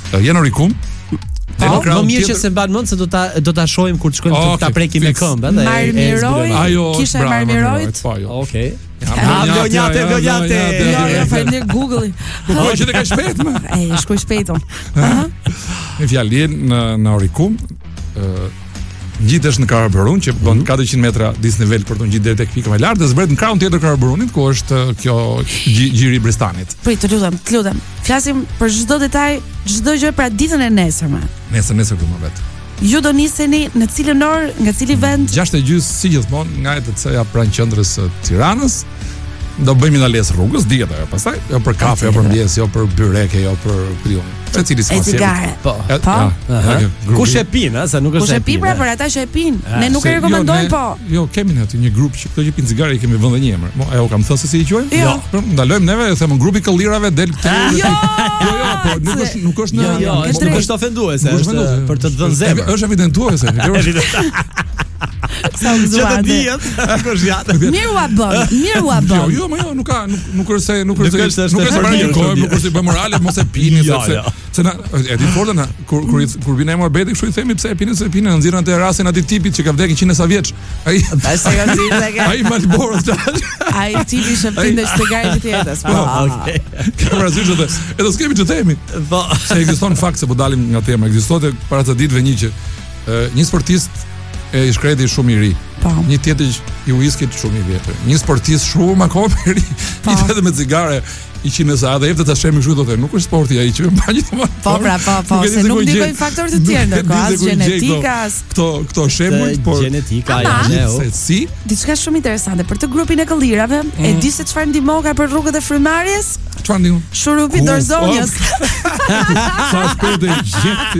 Janë Orikum. Më mirë që se mban mend se do ta shohim kur të shkojmë ta prekim me këmbë edhe. Ajo kisha Marmirojt. Po, jo. Okej. Vlonjate. Jo, falem Google-i. Po që të ka shpejt më. Shkoj shpejt. Me fjalë në Orikum, ngjitesh në Karaburun që bën 400 metra disnivel për të ngjitur deri tek pika më lart dhe zbret në krahun tjetër Karaburunit ku është kjo gjiri i Bristanit. Prit, të lutem. Flasim për çdo detaj, çdo gjë pra ditën e nesërme. Nesër këtu më vet. Ju do niseni në cilën orë, nga cili vend? 6:30 si gjithmonë nga ETC-ja pranë qendrës së Tiranës. Do bëjmë në les rrugës, dihet ajo. Pastaj jo për kafe, jo për mëngjes, jo për byreke, jo për krijon. Secili si cigare. Po. Kush e pin, se nuk është. Kush e pin pra për ata që e pin. Ne nuk e rekomandojmë po. Jo, kemi ne aty një grup që këto që pin cigare i kemi vënë një emër. Mo, ajo kam thënë se si i quajmë? Jo. Ndalojmë neve, them grupi këllirave del këtu. Jo, po nuk është në. Jo, nuk është ofenduese, është për të dhënë zemër. Është evidentuese. Sa u zua. Mirë u bën. Jo, nuk është se nuk është se bëj morale, mos e pini se na e di fortën kur vjen emër beti, kështu i themi pse e pini, se pini në nxirrën e rastin aty tipit që ka vdekur 100 sa vjeç. Ai Malboro. Ai tipi shëptin dhe shpegari të jetës. Po, okej. Kam parasysh edhe s'kemi të themi. Po, se ekziston fakt se po dalim nga tema, ekzistonte para të ditëve një sportist i shkreti shumë i ri. Një tjetër i uiskit shumë i vjetër. Një sportist shumë akoma i ri. I vetëm me cigare i 100 sa dhe ta shemi kështu thotë, nuk është sporti ai që mban gjithmonë. Po, se nuk ndikojnë faktorë të tjerë ndërkohë, as gjenetika, as këto shembuj, por gjenetika janë si diçka shumë interesante për të grupin e këllirave. E di se çfarë ndihmon ka për rrugët e frymarrjes? Çfarë ndihmon? Shurupi Dorzonjës. Sa shpejt e gjeti.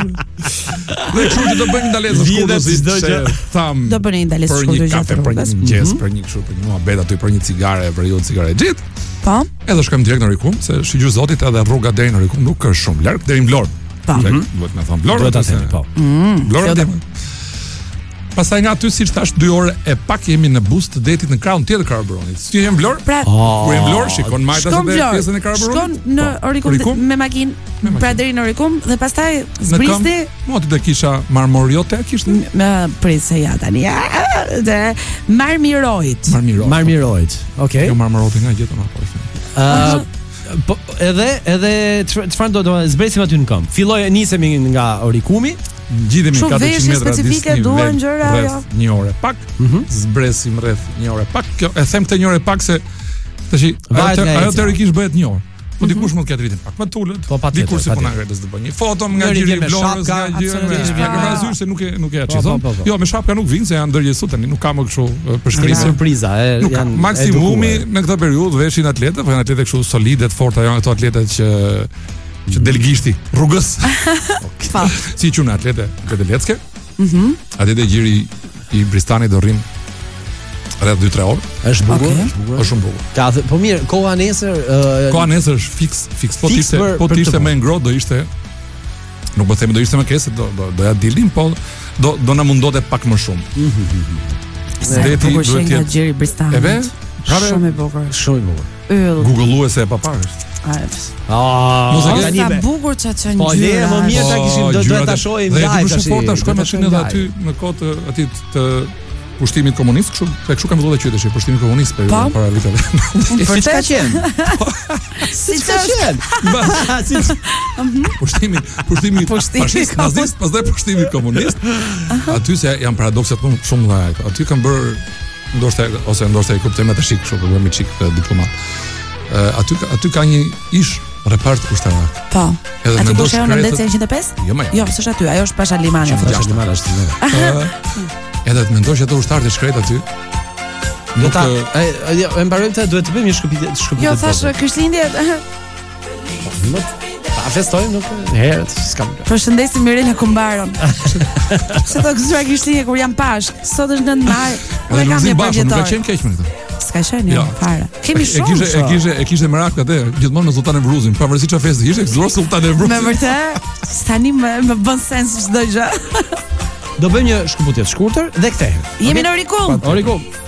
Dhe kështu që do bëjmë ndalesë shkurtër çdo gjë. Tham. Do bëni ndalesë shkurtër gjatë për një mëngjes, për një kështu, për një muhabet aty, për një cigare, për një cigare xhit. Po. Edhe shkojmë direkt në Orikum, se shigjur zotit edhe rruga deri në Orikum nuk është shumë larg, deri në Vlorë. Po. Duhet më thon Vlorë. Duhet ta themi, po. Vlorë. Pastaj nga aty siç thash 2 orë e pak jemi në bus të detit në krahun tjetër Karaburunit. Si jemi në Vlorë? Kur jemi në Vlorë, shikon majtas edhe pjesën e Karaburunit. Shkon në Orikum me makinë, pra deri në Orikum dhe pastaj zbristi. Moti të kisha Marmoriote, kishte? Me prisë ja tani. Dhe Marmirojt. Okej. Jo Marmorote nga gjetëm apo. Po edhe çfarë do zbresim aty në këmbë. Filloi nisemi nga Orikumi. Ngjitemi 400 metra specifike duan gjëra ajo. Një orë pak. Zbresim rreth një orë pak. Kjo e them këtë një orë pak se tash ajo teorikisht bëhet një orë. Po dikush mund të ketë rritin pak më tulët. Dikur si puna ngretes të bëj një foto nga gjiri Vlorës, nga gjiri. Ja kam parasysh se nuk e çizon. Jo, me shapka nuk vinë se janë ndërgjegjësuar tani, nuk ka më kështu përshkrim surpriza, janë maksimumi në këtë periudhë veshin atletë, po janë atletë kështu solide, të forta, janë ato atletët që delgishti rrugës. Si quhen atletë lecke? Atë gjiri i Bristanit do rrim rreth 2-3 orë. Është bukur, është shumë bukur. Po mirë, koha nesër është fiks, po të ishte më ngrohtë do ishte. Nuk po themi do ishte më keq se do ja dilim, po do na mundonte pak më shumë. Deti duhet të jetë gjiri Bristanit. Eve? Shumë i bukur. Shumë i bukur. Googulluese e paparësh. Sa bukur çaçë ngjyra. Po le më mirë ta kishim do ta shohim live tash. Po ta shkojmë edhe aty në kohë aty të pushtimit komunist, kështu kam vëllë qytetin, pushtimi komunist para viteve. Si ka qenë? Si ka qenë? Pushtimi fashist, nazist, pastaj pushtimi komunist. Aty se janë paradokset shumë mëdha. Aty kanë bërë ndoshta e kuptojmë atë shik, kështu po bëmi çik diplomat. Aty ka një ish repart kushtarak. Po. Aty do të shkojmë në DC 105? Jo, s'është aty, ajo është Pasha Limani. Pasha Limani është. Edhe të mendosh ato ushtarët e shkret aty. Do ta e mbarojmë të duhet të bëjmë një shkëputje. Jo, thash Krishtlindjet. Ta festojmë nuk herët, s'kam. Përshëndesim Mirela Kumbaron. Se do gëzuar Krishtlindje kur jam Pashk. Sot është 9 maj. Unë kam një përjetor. Nuk ka qenë keq me këtë. S'ka qenë jo fare. Kemi shumë. E kishte merak atë, gjithmonë në Sultan e Bruzin, pavarësisht çfarë festë ishte, gëzuar Sultan e Bruzin. Me vërtet, tani më bën sens çdo gjë. Do bëjmë një shkëputje të shkurtër dhe kthehemi. Jemi në Orikum. Orikum.